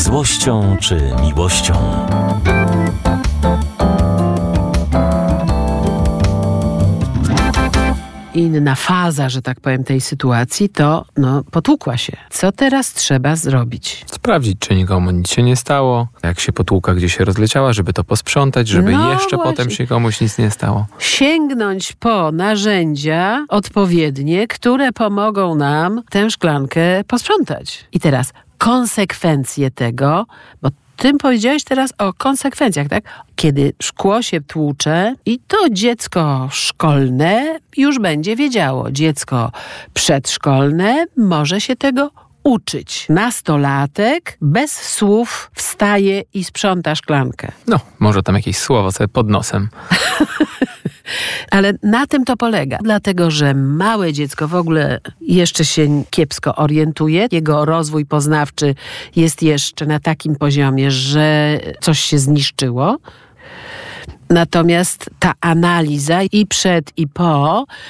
złością czy miłością. Inna faza, że tak powiem, tej sytuacji to potłukła się. Co teraz trzeba zrobić? Sprawdzić, czy nikomu nic się nie stało. Jak się potłuka, gdzie się rozleciała, żeby to posprzątać, żeby jeszcze właśnie. potem się komuś nic nie stało. Sięgnąć po narzędzia odpowiednie, które pomogą nam tę szklankę posprzątać. I teraz konsekwencje tego, bo Ty powiedziałeś teraz o konsekwencjach, tak? Kiedy szkło się tłucze i to dziecko szkolne już będzie wiedziało. Dziecko przedszkolne może się tego uczyć. Nastolatek bez słów wstaje i sprząta szklankę. No, może tam jakieś słowo sobie pod nosem. Ale na tym to polega. Dlatego, że małe dziecko w ogóle jeszcze się kiepsko orientuje. Jego rozwój poznawczy jest jeszcze na takim poziomie, że coś się zniszczyło. Natomiast ta analiza i przed, i po